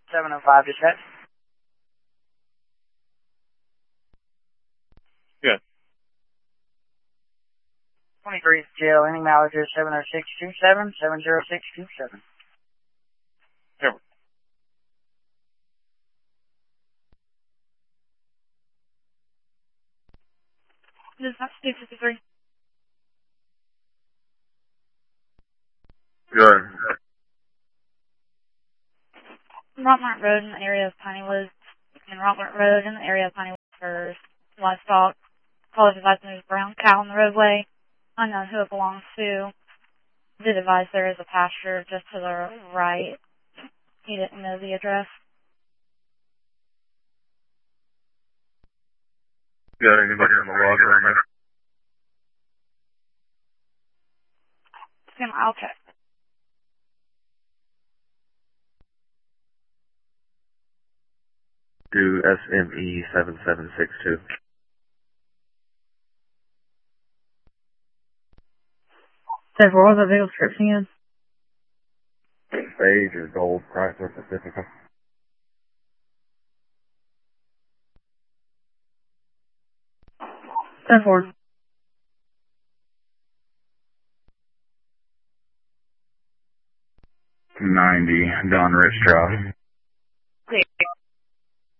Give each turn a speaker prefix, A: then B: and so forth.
A: 705 dispatch.
B: Good.
A: 23 jail, email address 70627, 70627.
B: Over.
C: Dispatch 253.
B: Good.
C: Rockmart Road in the area of Piney Woods. And Rockmart Road in the area of Piney Woods for livestock. Call is advised there's a brown cow on the roadway. Unknown who it belongs to. Did advise there is a pasture just to the right. He didn't know the address.
B: Got anybody on the log right now?
C: I'll check.
D: Do SME 7762.
C: So what was the vehicle description again?
D: Beige or gold Chrysler Pacifica.
C: So forth.
B: 90, Don Rich Drive.